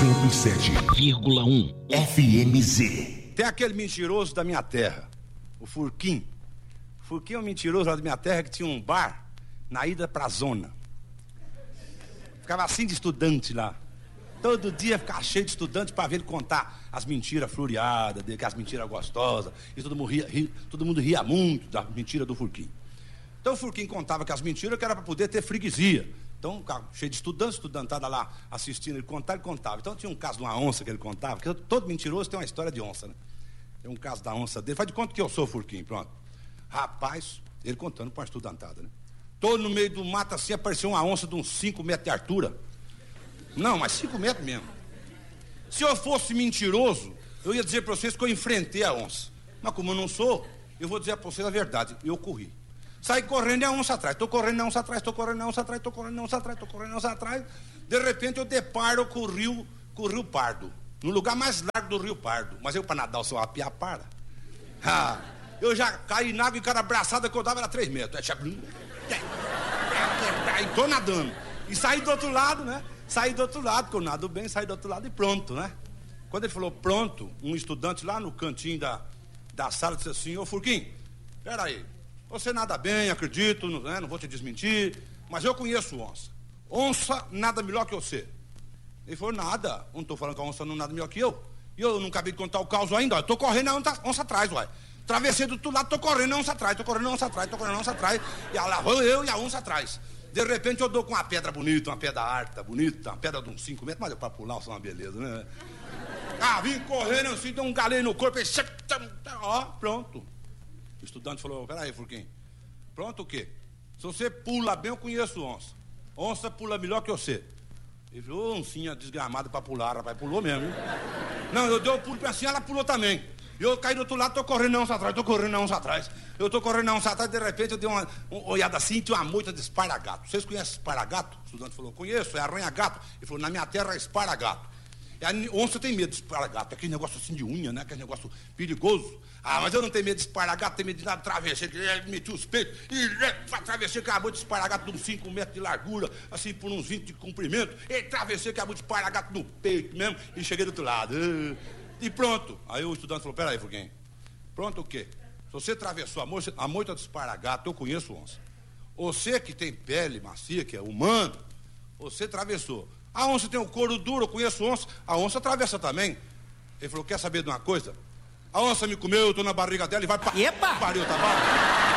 107,1 FMZ. Tem aquele mentiroso da minha terra, o Furquim. O Furquim é um mentiroso lá da minha terra que tinha um bar na ida pra zona. Ficava assim de estudante lá. Todo dia ficava cheio de estudante pra ver ele contar as mentiras floreadas dele, as mentiras gostosas. E todo mundo ria muito da mentira do Furquim. Então o Furquim contava que as mentiras que era pra poder ter freguesia. Então, ficava cheio de estudantes, estudantada lá assistindo ele contava. Então tinha um caso de uma onça que ele contava, porque todo mentiroso tem uma história de onça, né? Tem um caso da onça dele. Faz de conta que eu sou o Furquim, pronto. Rapaz, ele contando pra uma estudantada, né? Todo no meio do mato assim apareceu uma onça de uns 5 metros de altura. Não, mas 5 metros mesmo. Se eu fosse mentiroso, eu ia dizer pra vocês que eu enfrentei a onça. Mas como eu não sou, eu vou dizer pra vocês a verdade. Eu corri. Saí correndo e a onça atrás. Tô correndo a onça atrás, tô correndo a onça atrás, tô correndo a onça atrás, tô correndo a onça atrás. De repente eu deparo com o Rio Pardo. No lugar mais largo do Rio Pardo. Mas eu pra nadar o seu apiá para. Eu já caí na água e cada abraçada que eu dava era 3 metros. Aí tô nadando. E saí do outro lado, né? Saí do outro lado, porque eu nado bem, saí do outro lado e pronto, né? Quando ele falou pronto, um estudante lá no cantinho da sala disse assim: ô Furquim, peraí, você nada bem, acredito, né? Não vou te desmentir, mas eu conheço onça. Onça nada melhor que você. Ele falou: nada, não tô falando que a onça não nada melhor que eu. E eu não acabei de contar o caos ainda, eu tô correndo a onça atrás, uai. Travessei do outro lado, tô correndo a onça atrás, tô correndo a onça atrás, tô correndo a onça atrás. E lá vou eu e a onça atrás. De repente eu dou com uma pedra bonita, uma pedra alta, bonita, uma pedra de uns 5 metros, mas deu pra pular, só uma beleza, né? Vim correndo assim, deu um galeio no corpo, ó, pronto. O estudante falou: peraí, Furquim, pronto o quê? Se você pula bem, eu conheço onça. Onça pula melhor que você. Ele falou: oncinha desgramada pra pular, rapaz, pulou mesmo, hein? Não, eu dei o pulo pra assim, ela pulou também. Eu caí do outro lado, tô correndo a onça atrás, tô correndo a onça atrás. Eu tô correndo a onça atrás, de repente eu dei uma olhada assim e tinha uma moita de esparagato. Vocês conhecem esparagato? O estudante falou: conheço, é arranha-gato. Ele falou: na minha terra é esparagato. E a onça tem medo de esparagato, é aquele negócio assim de unha, né? Aquele negócio perigoso. Mas eu não tenho medo de esparagato, tenho medo de nada, travessei, meti os peitos e atravessei, acabou de esparagato de uns 5 metros de largura, assim por uns 20 de comprimento, e travessei, acabou de esparagato no peito mesmo, e cheguei do outro lado. E pronto. Aí o estudante falou: peraí, Furquim, pronto o quê? Se você atravessou a moita do esparagato, eu conheço onça. Você que tem pele macia, que é humano, você atravessou. A onça tem o couro duro, eu conheço onça, a onça atravessa também. Ele falou: quer saber de uma coisa? A onça me comeu, eu tô na barriga dela e vai pariu, tá bom?